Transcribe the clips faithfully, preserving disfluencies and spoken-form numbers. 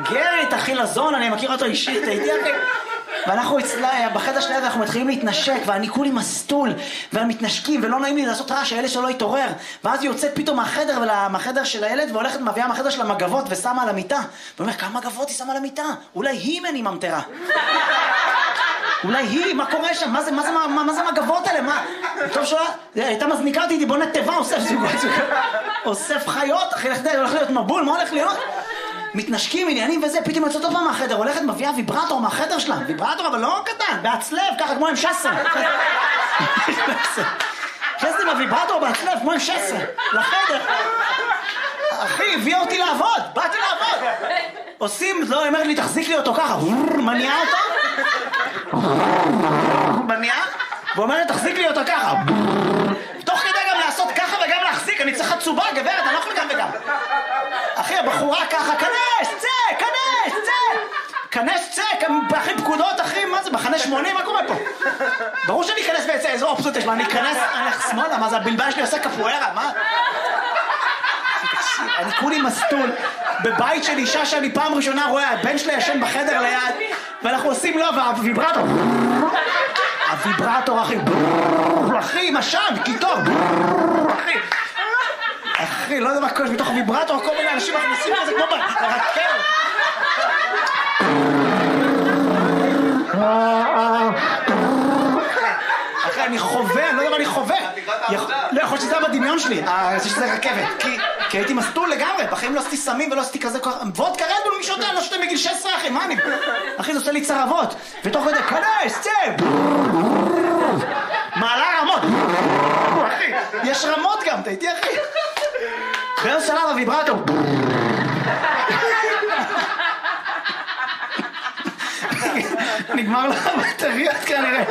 גרית, אחי לזון, אני מכיר אותו אישית, הייתי אחי. ואנחנו אצלה, בחדר שליד אנחנו מתחילים להתנשק, ואני כולי מסטול, ומתנשקים, ולא נעים לי לעשות רעש, שהילד שלו יתעורר. ואז היא יוצאת פתאום מהחדר, מהחדר של הילד, והולכת מביאה מהחדר של המגבות, ושמה על המיטה. ואומר, כמה מגבות היא שמה על המיטה? אולי היא מני ממטרה. אולי היא, מה קורה שם? מה זה, מה זה, מה, מה זה מגבות האלה? מה? טוב שלה, הייתה מזניקה אותי, בוא נתיבה, אוסף זוגות, אוסף חיות, אחי, הולך להיות מבול, מה הולך להיות? מתנשקים עניינים וזה, פתאום יוצאת עוד פעם מהחדר, הולכת מביאה ויברטור מהחדר שלה, ויברטור אבל לא קטן, בהצלב, ככה כמו עם שסר. חסתי בוויברטור בהצלב, כמו עם שסר, לחדר. אחי, הביאה אותי לעבוד, באתי לעבוד. עושים, לא, היא אומרת לי, תחזיק לי אותו ככה, מניעה אותו. מניעה, ואומרת, תחזיק לי אותו ככה. תוך כדי גם לעשות ככה וגם להחזיק, אני צריך חצובה, גברת, אני לא יכול גם וגם. אחי, הבחורה ככה, כנס, צא, כנס, צא. כנס, צא, אחי, פקודות, אחי, מה זה, מחנה שמונים, מה קורה פה? ברור שאני אכנס ויצא, איזו אופציות יש, מה, אני אכנס, אני אלך שמאלה, מה זה, הבלבל שלי עושה קפוארה, מה? אני כולי מסטול בבית של אישה שאני פעם ראשונה רואה, הבן שלה ישן בחדר ליד, ואנחנו עושים לו, והוויברטור, הוויברטור, אחי, אחי, משן, קיטור, אחי, אחי, לא יודע מה קורה, מתוך הוויברטור, כל מיני אנשים מכניסים לזה כמו ברקל. אחי, אני חווה, אני לא יודע מה אני חווה. לא, יכול שזה היה בדמיון שלי, שזה רכבת, כי הייתי מסטול לגמרי, בחיים לא עשיתי סמים ולא עשיתי כזה כוח, וודקה רדבול מי שותה, אני לא שותה בגיל שש עשרה, אחי, מה אני? אחי, זה עושה לי צרבות, ותוך כדי, כנס, צא! מעלה רמות, אחי, יש רמות גם, תהייתי אחי. באיזה שלב הוויברטור. נגמר לו הבטריות כנראה.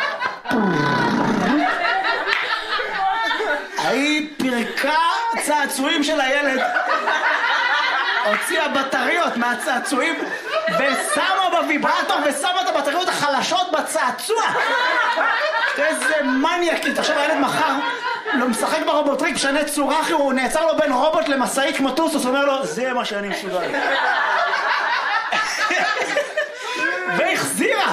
היא פרקה צעצועים של הילד, הוציאה בטריות מהצעצועים ושמה בוויברטור ושמה את הבטריות החלשות בצעצוע. איזה מניאקית. עכשיו הילד מחר לא משחק ברובוטריק, משנה צורה, אחי, הוא נעצר לו בין רובוט למסעית כמו טוסוס, הוא אומר לו, זה מה שאני מסוגל. והחזירה.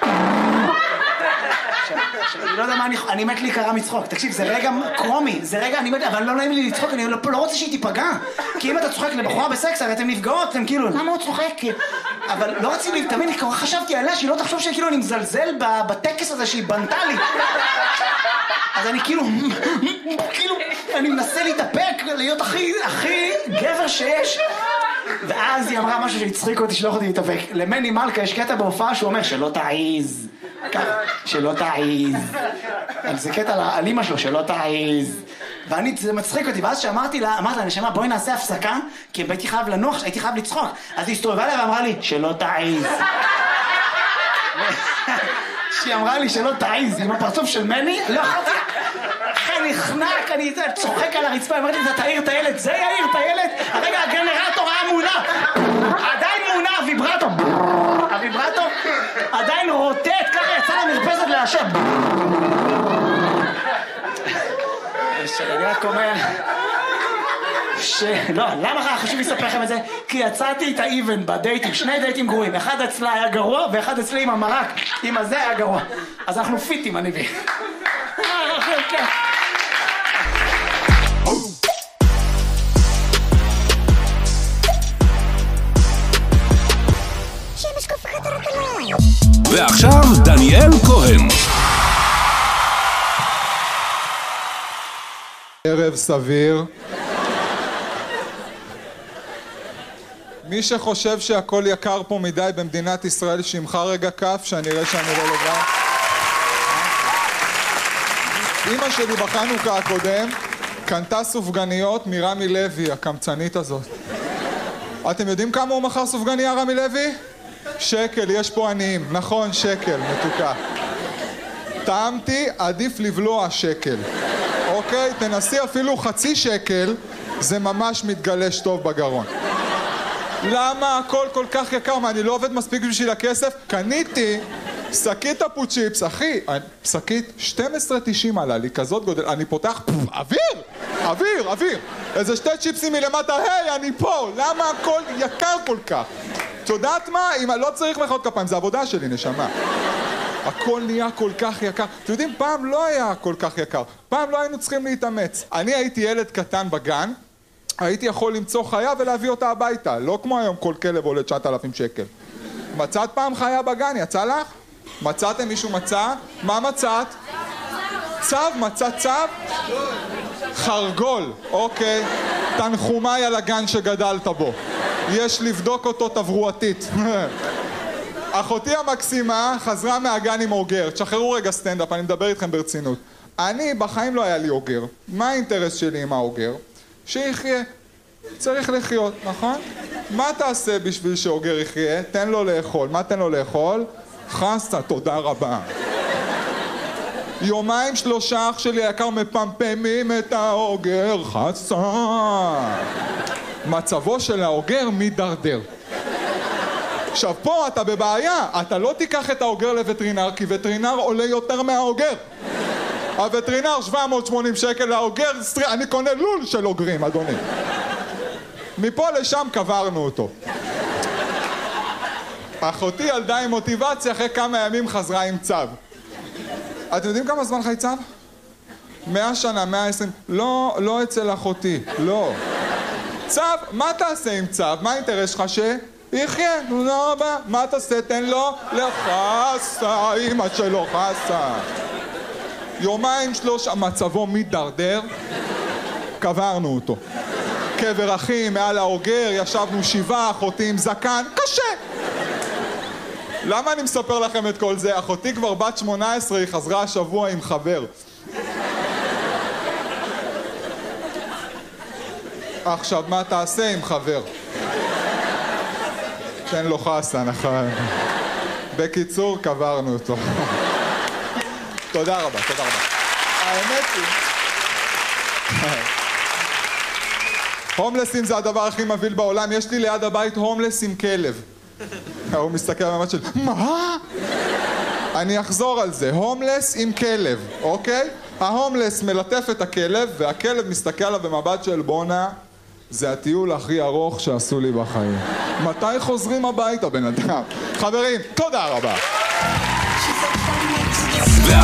אני לא יודע מה, אני מת להיקרא מצחוק. תקשיב, זה רגע קרומי, זה רגע, אני מת, אבל לא נעים לי לצחוק, אני לא רוצה שהיא תיפגע. כי אם אתה צוחק לבחורה בסקס, הרי אתם נפגעות, אתם כאילו, למה הוא צוחק? אבל לא רציתי לי, תמיד, חשבתי עליה שהיא לא תחשוב שכאילו אני מזלזל בטקס הזה שהיא בנתה לי. אז אני כאילו, כאילו, אני מנסה להתאפק, להיות הכי, הכי גבר שיש. ואז היא אמרה משהו שהצחיק אותי, שלא יכולתי להתאפק. למני מלכה יש קטע בהופעה שהוא אומר, שלא תעיז. שלא תעיז. זה קטע על אמא שלו, שלא תעיז. ואני, זה מצחיק אותי, ואז שאמרתי לה, אמרתי לה, נשמה, בואי נעשה הפסקה, כי הייתי חייב לנוח, הייתי חייב לצחוק. אז היא הסתובבה לה ואמרה לי, שלא תעיז. שהיא אמרה לי שלא תעיז, עם הפרצוף של מני, לא יכולתי. אני נחנק, אני צוחק על הרצפה, אמרתי, אתה תעיר את הילד, זה יעיר את הילד? הרגע הגנרטור היה מונע, עדיין מונע הוויברטור, הוויברטור עדיין רוטט, ככה יצא למרפסת להשב. אני רק אומר, לא, למה חשוב לספר לכם את זה? כי יצאתי את האיבן בדייטים, שני דייטים גרועים, אחד אצלה היה גרוע ואחד אצלי עם המרק, עם הזה היה גרוע. אז אנחנו פיטים, אני בי. כן. ועכשיו דניאל כהן. ערב סביר. מי שחושב שהכל יקר פה מדי במדינת ישראל, שימחא רגע כף, שאני אראה שאני לא לבד. אמא שלי בחנוכה הקודם קנתה סופגניות מרמי לוי, הקמצנית הזאת. אתם יודעים כמה הוא מכר סופגניה, רמי לוי? שקל, יש פה עניים. נכון, שקל, מתוקה. טעמתי, עדיף לבלוע שקל. אוקיי? תנסי אפילו חצי שקל, זה ממש מתגלש טוב בגרון. למה הכל כל כך יקר? מה, אני לא עובד מספיק בשביל הכסף? קניתי שקית אפוצ'יפס, אחי, שקית שתים עשרה תשעים עלה לי, כזאת גודל, אני פותח, אוויר, אוויר, אוויר, איזה שתי צ'יפסים מלמטה, היי, אני פה, למה הכל יקר כל כך? את יודעת מה? אם לא צריך מחיאות כפיים, זה עבודה שלי, נשמה. הכל נהיה כל כך יקר. אתם יודעים, פעם לא היה כל כך יקר. פעם לא היינו צריכים להתאמץ. אני הייתי ילד קטן בגן, הייתי יכול למצוא חיה ולהביא אותה הביתה. לא כמו היום כל כלב עולה תשעת אלפים שקל. מצאת פעם חיה בגן? יצא לך? מצאתם? מישהו מצא? מה מצאת? צו? מצאת צו? חרגול. אוקיי. תנחומיי על הגן שגדלת בו. יש לבדוק אותו תברואתית. אחותי המקסימה חזרה מהגן עם אוגר. תשחררו רגע סטנדאפ, אני מדבר איתכם ברצינות. אני, בחיים לא היה לי אוגר. מה האינטרס שלי עם האוגר? שיחיה. צריך לחיות, נכון? מה תעשה בשביל שאוגר יחיה? תן לו לאכול. מה תן לו לאכול? חסה, תודה רבה. יומיים שלושה אח שלי היקר מפמפמים את האוגר. חסה. מצבו של האוגר מדרדר. עכשיו פה אתה בבעיה, אתה לא תיקח את האוגר לווטרינר, כי וטרינר עולה יותר מהאוגר. הווטרינר שבע מאות ושמונים שקל, לאוגר, אני קונה לול של אוגרים, אדוני. מפה לשם קברנו אותו. אחותי ילדה עם מוטיבציה, אחרי כמה ימים חזרה עם צו. אתם יודעים כמה זמן חי צו? מאה שנה, מאה עשרים, לא, לא אצל אחותי, לא. צו, מה תעשה עם צו? מה האינטרס שלך ש... יחיה, נו רבה, מה תעשה? תן לו לחסה, אמא שלו חסה. יומיים שלושה, מצבו מדרדר, קברנו אותו. קבר אחים, מעל האוגר, ישבנו שבעה, אחותי עם זקן, קשה. למה אני מספר לכם את כל זה? אחותי כבר בת שמונה עשרה, היא חזרה השבוע עם חבר. עכשיו, מה תעשה עם חבר? תן לו חסה, נכון. בקיצור, קברנו אותו. תודה רבה, תודה רבה. האמת היא... הומלסים זה הדבר הכי מבהיל בעולם. יש לי ליד הבית הומלס עם כלב. הוא מסתכל במבט של... מה? אני אחזור על זה. הומלס עם כלב, אוקיי? ההומלס מלטף את הכלב, והכלב מסתכל עליו במבט של בונה. זה הטיול הכי ארוך שעשו לי בחיים. מתי חוזרים הביתה, בן אדם? חברים, תודה רבה.